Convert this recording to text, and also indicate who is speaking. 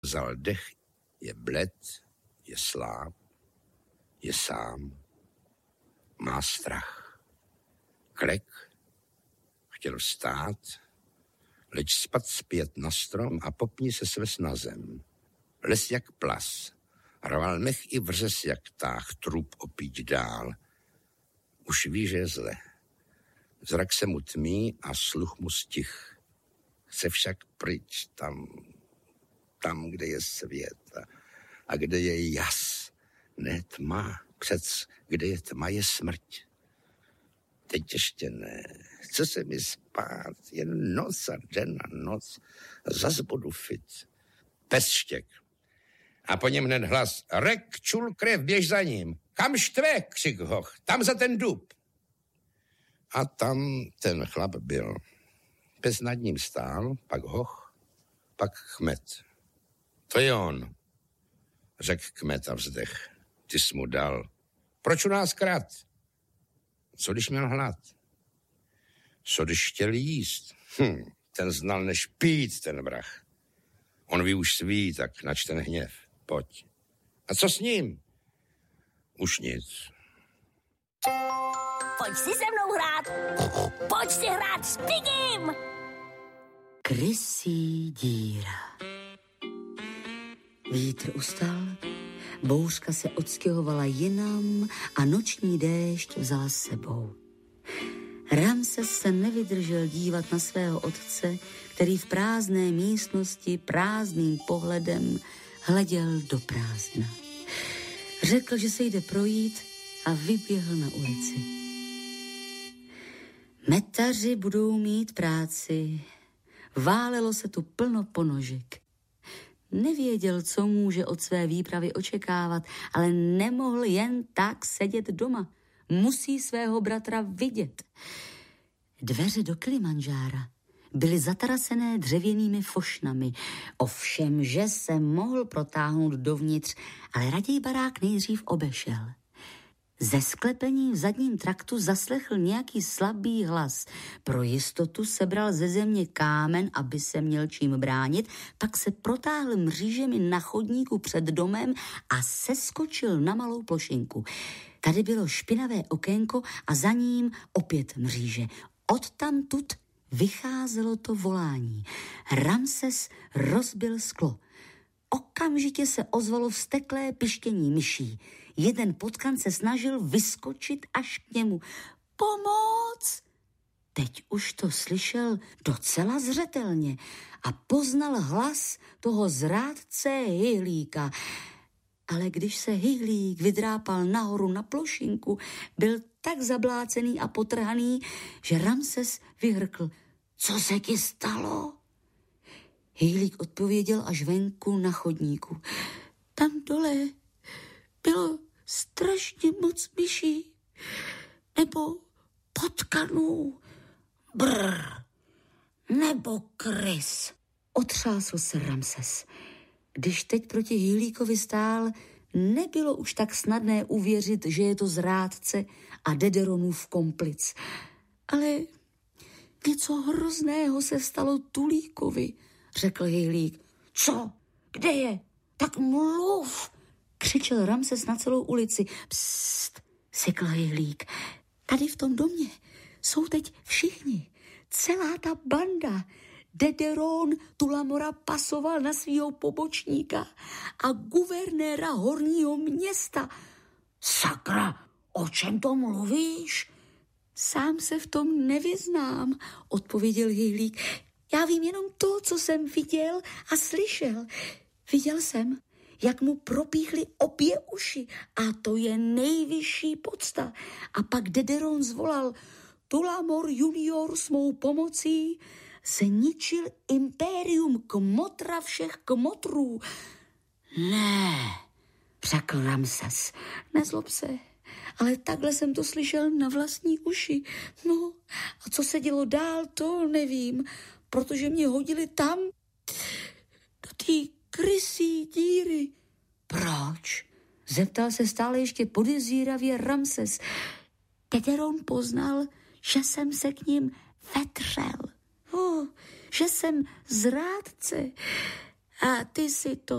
Speaker 1: Vzal dech, je bled, je sláb, je sám, má strach. Klek, chtěl vstát, leč spad zpět na strom a popni se sves na zem. Les jak plas, rval mech i vřes jak táh, trup opít dál. Už ví, že je zle. Zrak se mu tmí a sluch mu stich. Chce však pryč tam, kde je svět a kde je jas. Ne tma, přec kde je tma, je smrť. Teď ještě ne, chce se mi spát, jen noc a den a noc. Zas budu fit. Pes štěk. A po něm hned hlas. Rek, čul krev, běž za ním. Kam štve, křik hoch, tam za ten dub. A tam ten chlap byl. Pes nad ním stál, pak hoch, pak kmet. To je on, řekl kmet a vzdech. Ty jsi mu dal. Proč u nás krát? Co když měl hlad? Co když chtěl jíst? Ten znal než pít, ten vrah. On ví už svý, tak nač ten hněv. Pojď. A co s ním? Už nic.
Speaker 2: Pojď si se mnou hrát. Pojď si hrát s Pigim.
Speaker 3: Krysí díra. Vítr ustal, bouřka se odstěhovala jinam a noční déšť vzala s sebou. Ramses se nevydržel dívat na svého otce, který v prázdné místnosti prázdným pohledem hleděl do prázdna. Řekl, že se jde projít a vyběhl na ulici. Metaři budou mít práci. Válelo se tu plno ponožek. Nevěděl, co může od své výpravy očekávat, ale nemohl jen tak sedět doma. Musí svého bratra vidět. Dveře do Kilimandžára byly zatarasené dřevěnými fošnami. Ovšem, že se mohl protáhnout dovnitř, ale raději barák nejdřív obešel. Ze sklepení v zadním traktu zaslechl nějaký slabý hlas. Pro jistotu sebral ze země kámen, aby se měl čím bránit, pak se protáhl mřížemi na chodníku před domem a seskočil na malou plošinku. Tady bylo špinavé okénko a za ním opět mříže. Odtamtud vycházelo to volání. Ramses rozbil sklo. Okamžitě se ozvalo vzteklé pištění myší. Jeden potkan se snažil vyskočit až k němu. Pomoc! Teď už to slyšel docela zřetelně a poznal hlas toho zrádce Hyhlíka. Ale když se Hyhlík vydrápal nahoru na plošinku, byl tak zablácený a potrhaný, že Ramses vyhrkl. Co se ti stalo? Hyhlík odpověděl až venku na chodníku. Tam dole bylo strašně moc myší, nebo potkanů, nebo krys. Otřásl se Ramses. Když teď proti Hyhlíkovi stál, nebylo už tak snadné uvěřit, že je to zrádce a Dederonův komplic. Ale něco hrozného se stalo Tulíkovi, řekl Hyhlík. Co? Kde je? Tak mluv! Křičel Ramses na celou ulici. Psst, sykl Hyhlík. Tady v tom domě jsou teď všichni. Celá ta banda. Dederon Tulamora pasoval na svýho pobočníka a guvernéra horního města. Sakra, o čem to mluvíš? Sám se v tom nevyznám, odpověděl Hyhlík. Já vím jenom to, co jsem viděl a slyšel. Viděl jsem, jak mu propíchly obě uši a to je nejvyšší podsta. A pak Dederon zvolal, Tulamor junior s mou pomocí zničil impérium kmotra všech kmotrů. Ne, řekl Ramses, nezlob se, ale takhle jsem to slyšel na vlastní uši. No a co se dělo dál, to nevím, protože mě hodili tam, do té krysí díry. Proč? Zeptal se stále ještě podezíravě Ramses. Dederon poznal, že jsem se k ním vetřel. Že jsem zrádce. A ty si to